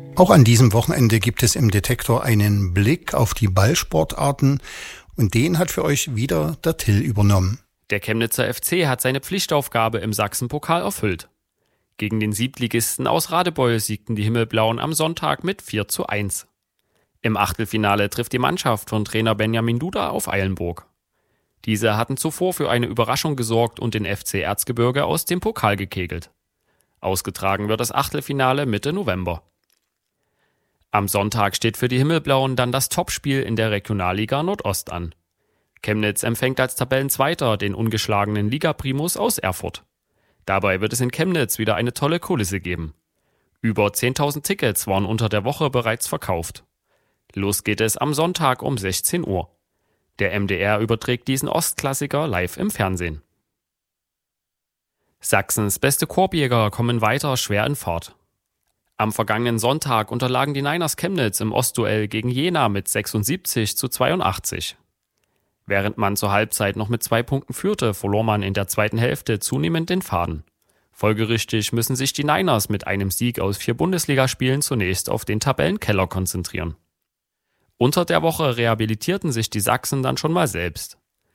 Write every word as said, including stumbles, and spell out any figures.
Auch an diesem Wochenende gibt es im Detektor einen Blick auf die Ballsportarten und den hat für euch wieder der Till übernommen. Der Chemnitzer F C hat seine Pflichtaufgabe im Sachsenpokal erfüllt. Gegen den Siebtligisten aus Radebeul siegten die Himmelblauen am Sonntag mit vier zu eins. Im Achtelfinale trifft die Mannschaft von Trainer Benjamin Duda auf Eilenburg. Diese hatten zuvor für eine Überraschung gesorgt und den F C Erzgebirge aus dem Pokal gekegelt. Ausgetragen wird das Achtelfinale Mitte November. Am Sonntag steht für die Himmelblauen dann das Topspiel in der Regionalliga Nordost an. Chemnitz empfängt als Tabellenzweiter den ungeschlagenen Liga-Primus aus Erfurt. Dabei wird es in Chemnitz wieder eine tolle Kulisse geben. Über zehntausend Tickets waren unter der Woche bereits verkauft. Los geht es am Sonntag um sechzehn Uhr. Der M D R überträgt diesen Ostklassiker live im Fernsehen. Sachsens beste Korbjäger kommen weiter schwer in Fahrt. Am vergangenen Sonntag unterlagen die Niners Chemnitz im Ostduell gegen Jena mit sechsundsiebzig zu zweiundachtzig. Während man zur Halbzeit noch mit zwei Punkten führte, verlor man in der zweiten Hälfte zunehmend den Faden. Folgerichtig müssen sich die Niners mit einem Sieg aus vier Bundesligaspielen zunächst auf den Tabellenkeller konzentrieren. Unter der Woche rehabilitierten sich die Sachsen dann schon mal selbst.